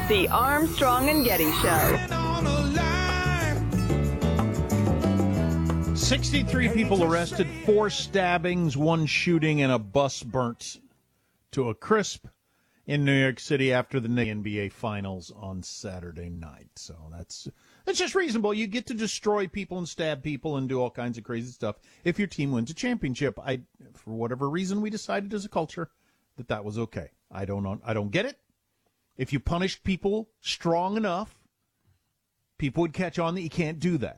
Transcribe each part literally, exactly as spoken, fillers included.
The Armstrong and Getty Show. sixty-three people arrested, four stabbings, one shooting, and a bus burnt to a crisp in New York City after the N B A Finals on Saturday night. So that's that's just reasonable. You get to destroy people and stab people and do all kinds of crazy stuff if your team wins a championship. I, for whatever reason, we decided as a culture that that was okay. I don't know. I don't get it. If you punished people strong enough, people would catch on that you can't do that.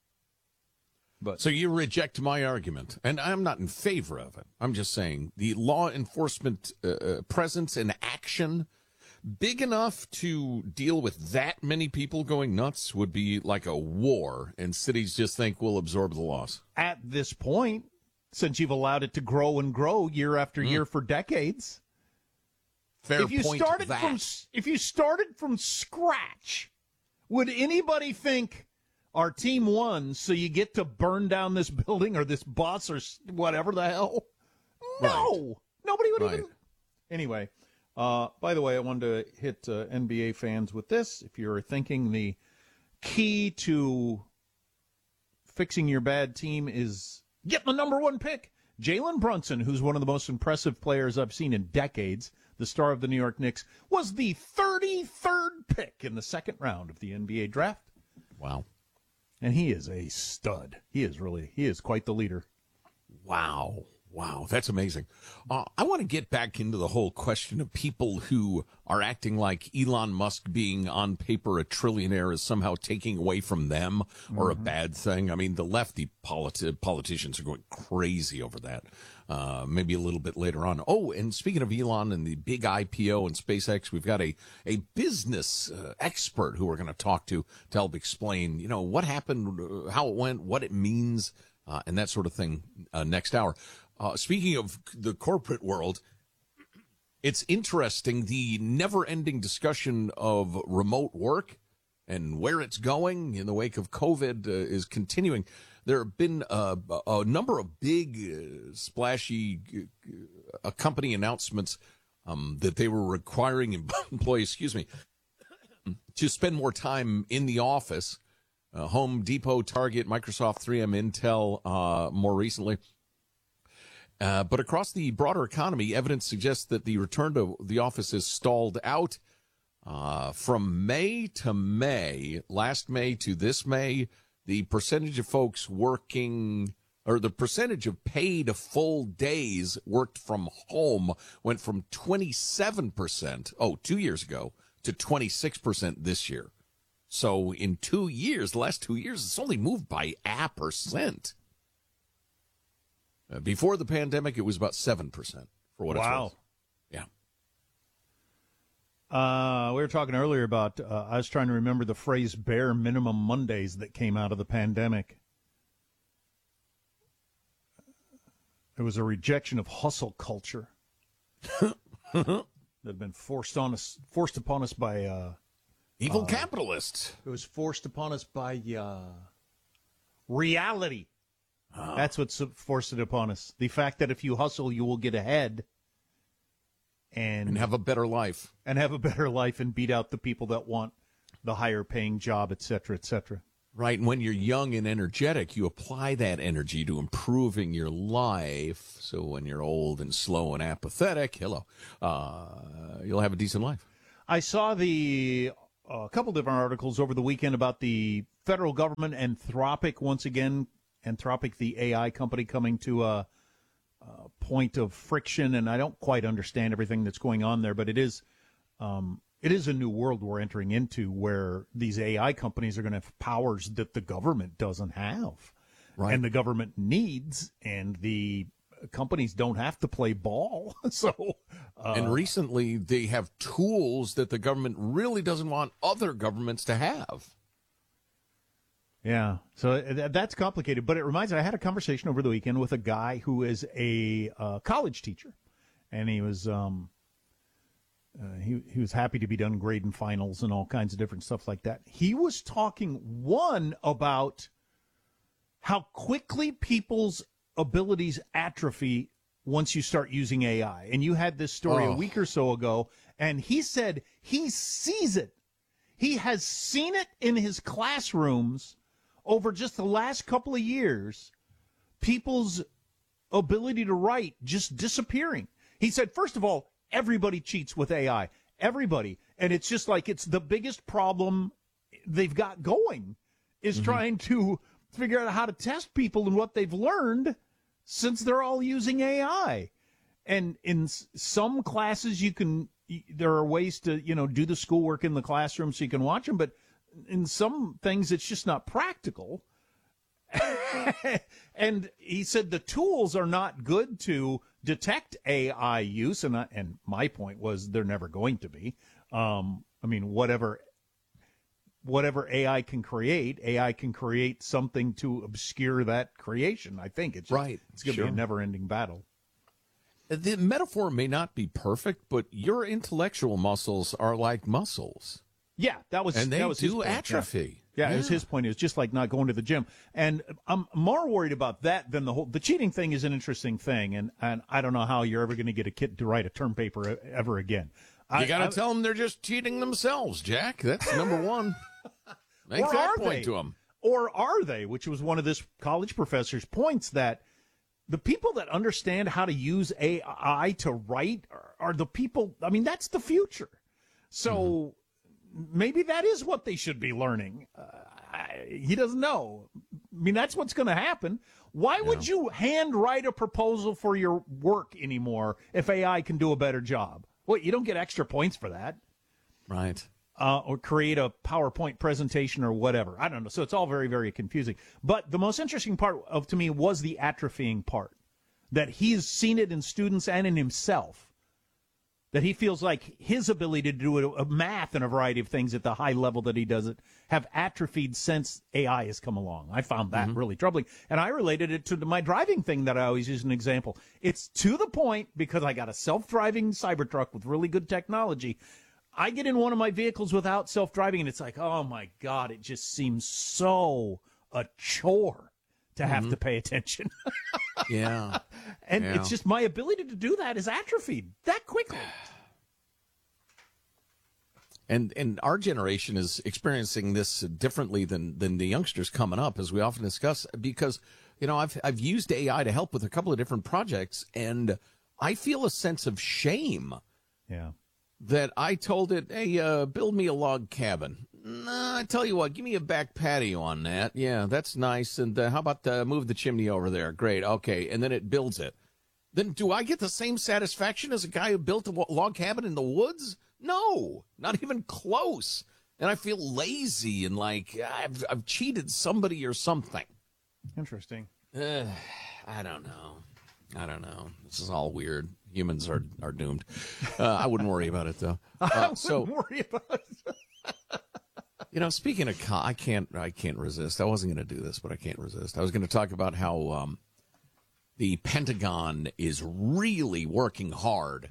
But so you reject my argument, and I'm not in favor of it. I'm just saying the law enforcement uh, presence and action big enough to deal with that many people going nuts would be like a war, and cities just think we'll absorb the loss. At this point, since you've allowed it to grow and grow year after mm. year for decades, fair if you point started that. from if you started from scratch, would anybody think our team won, so you get to burn down this building or this bus or whatever the hell? No. Right. Nobody would right. even. Anyway, uh, by the way, I wanted to hit uh, N B A fans with this. If you're thinking the key to fixing your bad team is getting the number one pick, Jalen Brunson, who's one of the most impressive players I've seen in decades, the star of the New York Knicks, was the thirty-third pick in the second round of the N B A draft. Wow. And he is a stud. He is really, he is quite the leader. Wow. Wow. That's amazing. Uh, I want to get back into the whole question of people who are acting like Elon Musk being on paper a trillionaire is somehow taking away from them or mm-hmm. a bad thing. I mean, the lefty politi- politicians are going crazy over that. Uh, maybe a little bit later on. Oh, and speaking of Elon and the big I P O and SpaceX, we've got a, a business uh, expert who we're going to talk to to help explain, you know, what happened, uh, how it went, what it means, uh, and that sort of thing uh, next hour. Uh, speaking of the corporate world, it's interesting, the never-ending discussion of remote work and where it's going in the wake of COVID uh, is continuing. There have been uh, a number of big, uh, splashy uh, company announcements um, that they were requiring employees, excuse me, to spend more time in the office. Uh, Home Depot, Target, Microsoft, three M, Intel, uh, more recently. Uh, but across the broader economy, evidence suggests that the return to the office is stalled out. Uh, from May to May, last May to this May, the percentage of folks working, or the percentage of paid full days worked from home went from twenty-seven percent, oh, two years ago, to twenty-six percent this year. So in two years, the last two years, it's only moved by a percent. Uh, before the pandemic, it was about seven percent for what wow. it's worth. Yeah. Uh, we were talking earlier about, uh, I was trying to remember the phrase bare minimum Mondays that came out of the pandemic. It was a rejection of hustle culture that had been forced on us, forced upon us by uh, evil uh, capitalists. It was forced upon us by uh, reality. Oh. That's what's forced it upon us. The fact that if you hustle, you will get ahead. And, and have a better life. And have a better life and beat out the people that want the higher paying job, et cetera, et cetera. Right. And when you're young and energetic, you apply that energy to improving your life. So when you're old and slow and apathetic, hello, uh, you'll have a decent life. I saw the a uh, couple different articles over the weekend about the federal government, Anthropic, once again, Anthropic, the A I company, coming to a, a point of friction, and I don't quite understand everything that's going on there, but it is um, it is a new world we're entering into where these A I companies are going to have powers that the government doesn't have, right. and the government needs, and the companies don't have to play ball. so, uh, and recently they have tools that the government really doesn't want other governments to have. Yeah, so that's complicated, but it reminds me, I had a conversation over the weekend with a guy who is a uh, college teacher, and he was um, uh, he he was happy to be done grading finals and all kinds of different stuff like that. He was talking, one, about how quickly people's abilities atrophy once you start using A I. And you had this story oh. a week or so ago, And he said he sees it. He has seen it in his classrooms over just the last couple of years, people's ability to write just disappearing. He said, first of all, everybody cheats with A I. Everybody. And it's just like it's the biggest problem they've got going is mm-hmm. trying to figure out how to test people and what they've learned since they're all using A I. And in some classes, you can, there are ways to, you know, do the schoolwork in the classroom so you can watch them. But in some things, it's just not practical. And he said the tools are not good to detect A I use. And I, and my point was they're never going to be. Um, I mean, whatever whatever A I can create, A I can create something to obscure that creation. I think it's just, right. It's going to sure. be a never-ending battle. The metaphor may not be perfect, but your intellectual muscles are like muscles. Yeah, that was and they that was do his point. atrophy. Yeah, yeah, yeah. it was his point. It was just like not going to the gym. And I'm more worried about that than the whole. The cheating thing is an interesting thing, and, and I don't know how you're ever going to get a kid to write a term paper ever again. You got to tell them they're just cheating themselves, Jack. That's number one. Make or that are point they? to them. Or are they? Which was one of this college professor's points, that the people that understand how to use A I to write are, are the people. I mean, that's the future. So. Mm-hmm. Maybe that is what they should be learning. Uh, I, he doesn't know. I mean, that's what's going to happen. Why yeah. would you hand write a proposal for your work anymore if A I can do a better job? Well, you don't get extra points for that. Right. Uh, or create a PowerPoint presentation or whatever. I don't know. So it's all very, very confusing. But the most interesting part of to me was the atrophying part, that he's seen it in students and in himself. That he feels like his ability to do a, a math and a variety of things at the high level that he does it have atrophied since A I has come along. I found that mm-hmm. really troubling. And I related it to the, my driving thing that I always use as an example. It's to the point because I got a self-driving Cybertruck with really good technology. I get in one of my vehicles without self-driving, and it's like, oh, my God, it just seems so a chore to mm-hmm. have to pay attention. yeah. And yeah. it's just my ability to do that is atrophied that quickly. And and our generation is experiencing this differently than, than the youngsters coming up, as we often discuss, because, you know, I've I've used A I to help with a couple of different projects, and I feel a sense of shame. Yeah. That I told it, hey, uh, build me a log cabin. Nah, I tell you what, give me a back patio on that. Yeah, that's nice. And uh, how about uh, move the chimney over there? Great. Okay. And then it builds it. Then do I get the same satisfaction as a guy who built a log cabin in the woods? No, not even close. And I feel lazy and like I've, I've cheated somebody or something. Interesting. Uh, I don't know. I don't know. This is all weird. Humans are, are doomed. Uh, I wouldn't worry about it, though. Uh, I wouldn't so, worry about it. You know, speaking of, I can't, I can't resist. I wasn't going to do this, but I can't resist. I was going to talk about how um, the Pentagon is really working hard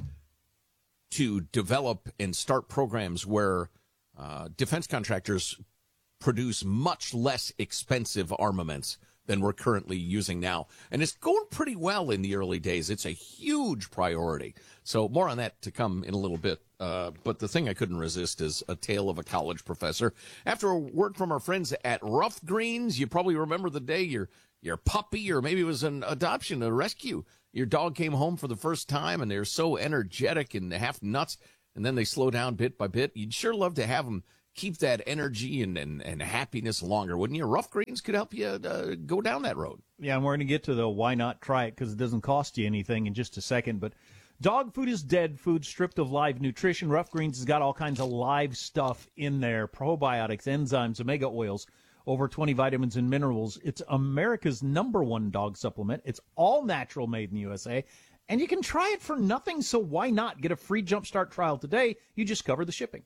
to develop and start programs where uh, defense contractors produce much less expensive armaments than we're currently using now. And it's going pretty well in the early days. It's a huge priority. So more on that to come in a little bit. Uh, but the thing I couldn't resist is a tale of a college professor. After a word from our friends at Rough Greens, you probably remember the day your your puppy, or maybe it was an adoption, a rescue, your dog came home for the first time, and they're so energetic and half nuts, and then they slow down bit by bit. You'd sure love to have them keep that energy and, and, and happiness longer, wouldn't you? Rough Greens could help you uh, go down that road. Yeah, and we're going to get to the why not try it because it doesn't cost you anything in just a second. But dog food is dead food, stripped of live nutrition. Rough Greens has got all kinds of live stuff in there, probiotics, enzymes, omega oils, over twenty vitamins and minerals. It's America's number one dog supplement. It's all natural, made in the U S A. And you can try it for nothing, so why not? Get a free Jumpstart trial today. You just cover the shipping.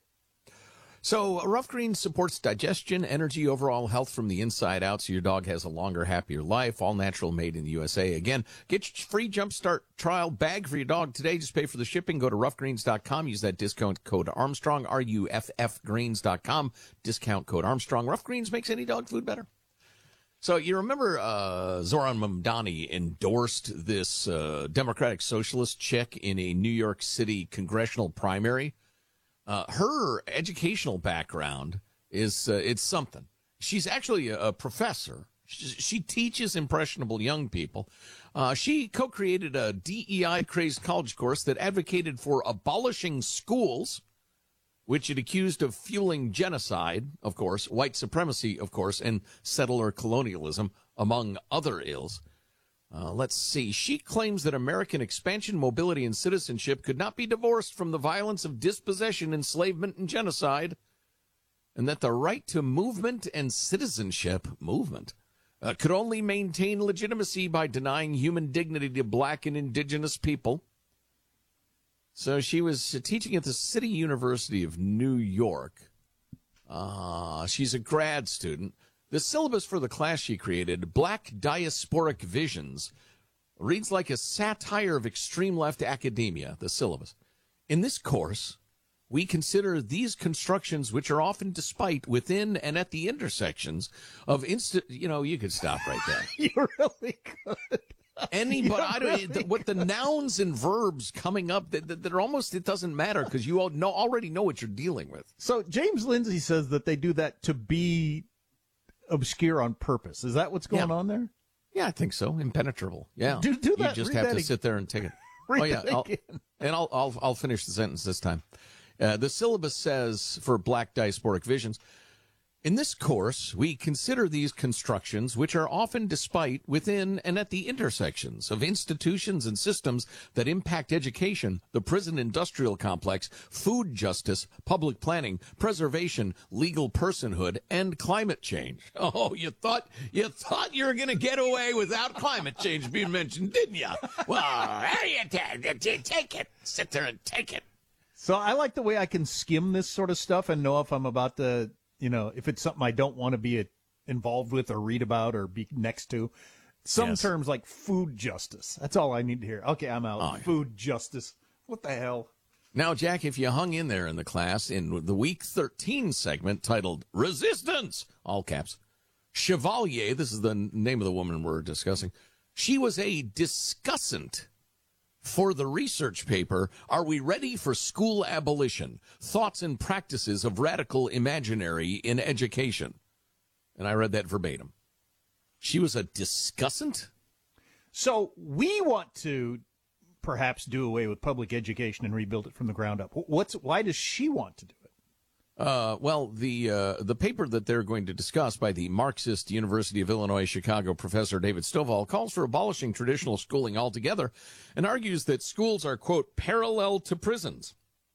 So Rough Greens supports digestion, energy, overall health from the inside out, so your dog has a longer, happier life. All natural, made in the U S A. Again, get your free Jumpstart trial bag for your dog today. Just pay for the shipping. Go to rough greens dot com. Use that discount code Armstrong, R U F F greens dot com. Discount code Armstrong. Rough Greens makes any dog food better. So you remember uh, Zoran Mamdani endorsed this uh, Democratic Socialist chick in a New York City congressional primary Uh, her educational background is uh, it's something. She's actually a, a professor. She, she teaches impressionable young people. Uh, she co-created a D E I-crazed college course that advocated for abolishing schools, which it accused of fueling genocide, of course, white supremacy, of course, and settler colonialism, among other ills. Uh, let's see. She claims that American expansion, mobility, and citizenship could not be divorced from the violence of dispossession, enslavement, and genocide, and that the right to movement and citizenship, movement, uh, could only maintain legitimacy by denying human dignity to black and indigenous people. So she was teaching at the City University of New York. Uh, she's a grad student. The syllabus for the class she created, Black Diasporic Visions, reads like a satire of extreme left academia, the syllabus. In this course, we consider these constructions, which are often despite within and at the intersections of instant. You know, you could stop right there. You're really good. Anybody, I don't, the, what the nouns and verbs coming up that, that, that are almost, it doesn't matter because you all know, already know what you're dealing with. So James Lindsay says that they do that to be obscure on purpose. Is that what's going Yeah. on there? Yeah, I think so. Impenetrable. Yeah. Do- do that. You just Read have that to ag- sit there and take it. Read oh, yeah. that I'll, again. and I'll, I'll, I'll finish the sentence this time. Uh, the syllabus says for Black Diasporic Visions, in this course, we consider these constructions, which are often despite, within, and at the intersections of institutions and systems that impact education, the prison-industrial complex, food justice, public planning, preservation, legal personhood, and climate change. Oh, you thought you thought you were going to get away without climate change being mentioned, didn't you? Well, there you take, take it. Sit there and take it. So I like the way I can skim this sort of stuff and know if I'm about to, you know, if it's something I don't want to be a, involved with or read about or be next to. Some Yes. terms like food justice. That's all I need to hear. Okay, I'm out. Oh, yeah. Food justice. What the hell? Now, Jack, if you hung in there in the class in the week thirteen segment titled Resistance, all caps, Chevalier, this is the name of the woman we're discussing, she was a discussant for the research paper, Are We Ready for School Abolition? Thoughts and Practices of Radical Imaginary in Education. And I read that verbatim. She was a discussant? So we want to perhaps do away with public education and rebuild it from the ground up. What's why does she want to do it? Uh, well, the uh, the paper that they're going to discuss by the Marxist University of Illinois Chicago professor David Stovall calls for abolishing traditional schooling altogether and argues that schools are, quote, parallel to prisons.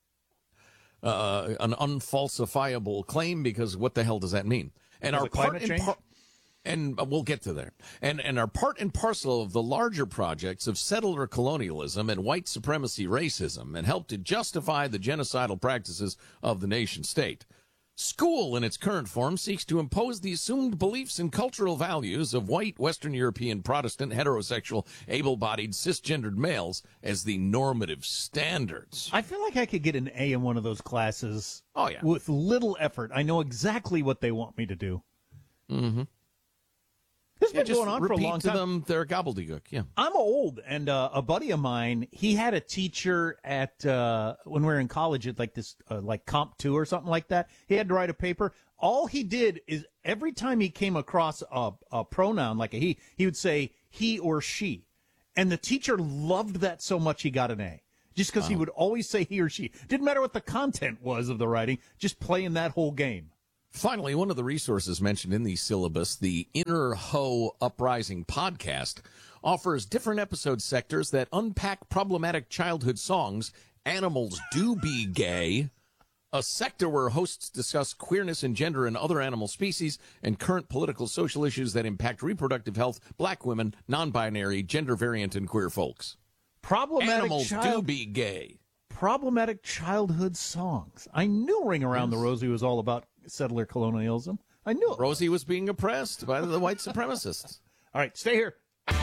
Uh, an unfalsifiable claim because what the hell does that mean? And Because our of climate part and change? par- and uh, we'll get to there. And and are part and parcel of the larger projects of settler colonialism and white supremacy racism and help to justify the genocidal practices of the nation state. School, in its current form, seeks to impose the assumed beliefs and cultural values of white, Western European, Protestant, heterosexual, able-bodied, cisgendered males as the normative standards. I feel like I could get an A in one of those classes. Oh, yeah. With little effort. I know exactly what they want me to do. Mm-hmm. This has Yeah, been just going on for a repeat long to time. them their gobbledygook, yeah. I'm old, and uh, a buddy of mine, he had a teacher at uh, when we were in college at like this, uh, like Comp two or something like that. He had to write a paper. All he did is every time he came across a, a pronoun like a he, he would say he or she, and the teacher loved that so much he got an A. Just because he would always say he or she. Didn't matter what the content was of the writing, just playing that whole game. Finally, one of the resources mentioned in the syllabus, the Inner Ho Uprising podcast, offers different episode sectors that unpack problematic childhood songs, Animals Do Be Gay, a sector where hosts discuss queerness and gender in other animal species, and current political social issues that impact reproductive health, black women, non-binary, gender variant, and queer folks. Problematic Animals child- Do Be Gay. Problematic childhood songs. I knew Ring Around the Rosie was all about settler colonialism. I knew it. Rosie was being oppressed by the white supremacists. All right, stay here.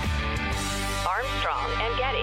Armstrong and Getty.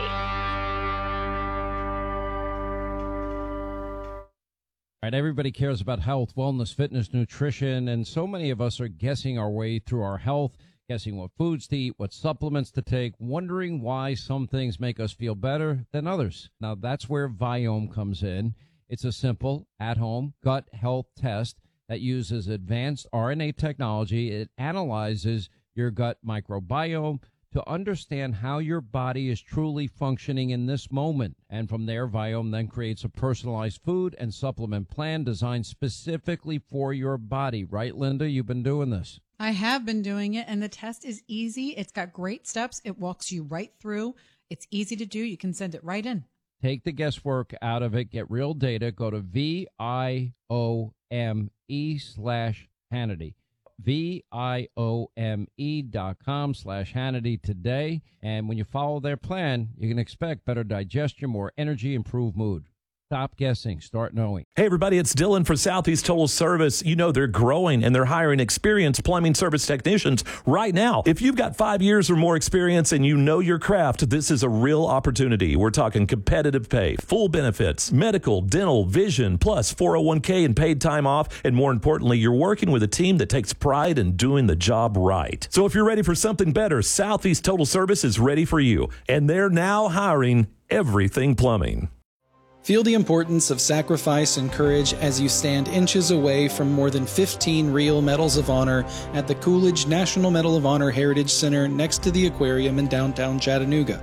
All right, everybody cares about health, wellness, fitness, nutrition, and so many of us are guessing our way through our health, guessing what foods to eat, what supplements to take, wondering why some things make us feel better than others. Now, that's where Viome comes in. It's a simple, at-home gut health test that uses advanced R N A technology. It analyzes your gut microbiome to understand how your body is truly functioning in this moment. And from there, Viome then creates a personalized food and supplement plan designed specifically for your body. Right, Linda? You've been doing this. I have been doing it, and the test is easy. It's got great steps. It walks you right through. It's easy to do. You can send it right in. Take the guesswork out of it. Get real data. Go to V I O M E slash Hannity. V I O M E dot com slash Hannity today. And when you follow their plan, you can expect better digestion, more energy, improved mood. Stop guessing. Start knowing. Hey, everybody, it's Dylan for Southeast Total Service. You know, they're growing and they're hiring experienced plumbing service technicians right now. If you've got five years or more experience and you know your craft, this is a real opportunity. We're talking competitive pay, full benefits, medical, dental, vision, plus four oh one k and paid time off. And more importantly, you're working with a team that takes pride in doing the job right. So if you're ready for something better, Southeast Total Service is ready for you. And they're now hiring everything plumbing. Feel the importance of sacrifice and courage as you stand inches away from more than fifteen real Medals of Honor at the Coolidge National Medal of Honor Heritage Center next to the aquarium in downtown Chattanooga.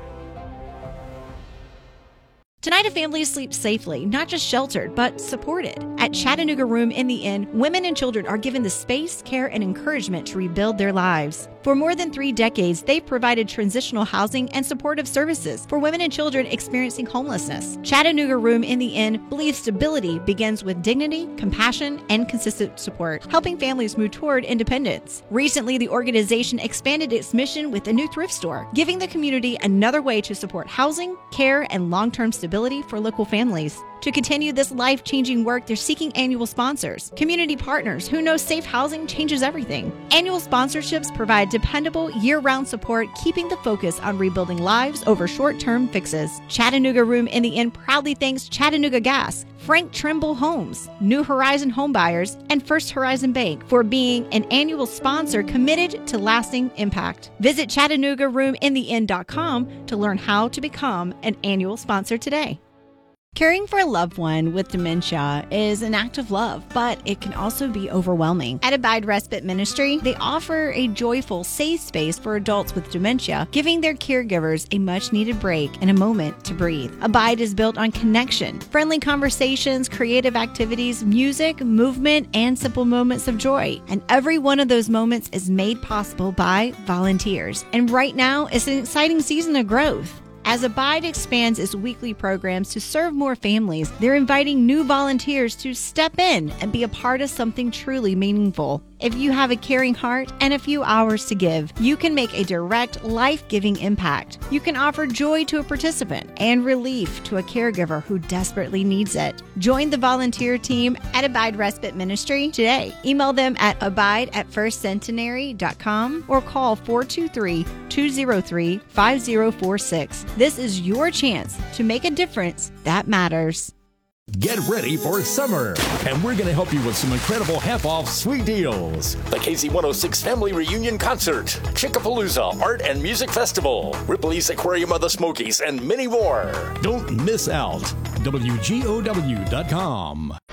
Tonight, a family sleeps safely, not just sheltered, but supported. At Chattanooga Room in the Inn, women and children are given the space, care, and encouragement to rebuild their lives. For more than three decades, they've provided transitional housing and supportive services for women and children experiencing homelessness. Chattanooga Room in the Inn believes stability begins with dignity, compassion, and consistent support, helping families move toward independence. Recently, the organization expanded its mission with a new thrift store, giving the community another way to support housing, care, and long-term stability for local families. To continue this life-changing work, they're seeking annual sponsors, community partners who know safe housing changes everything. Annual sponsorships provide dependable, year-round support, keeping the focus on rebuilding lives over short-term fixes. Chattanooga Room in the Inn proudly thanks Chattanooga Gas, Frank Trimble Homes, New Horizon Homebuyers, and First Horizon Bank for being an annual sponsor committed to lasting impact. Visit Chattanooga Room in the Inn dot com to learn how to become an annual sponsor today. Caring for a loved one with dementia is an act of love, but it can also be overwhelming. At Abide Respite Ministry, they offer a joyful, safe space for adults with dementia, giving their caregivers a much-needed break and a moment to breathe. Abide is built on connection, friendly conversations, creative activities, music, movement, and simple moments of joy. And every one of those moments is made possible by volunteers. And right now, it's an exciting season of growth. As Abide expands its weekly programs to serve more families, they're inviting new volunteers to step in and be a part of something truly meaningful. If you have a caring heart and a few hours to give, you can make a direct, life-giving impact. You can offer joy to a participant and relief to a caregiver who desperately needs it. Join the volunteer team at Abide Respite Ministry today. Email them at abide at first centenary dot com or call four two three, two zero three, five zero four six. This is your chance to make a difference that matters. Get ready for summer, and we're going to help you with some incredible half-off sweet deals. The K Z one oh six Family Reunion Concert, Chickapalooza Art and Music Festival, Ripley's Aquarium of the Smokies, and many more. Don't miss out. W G O W dot com.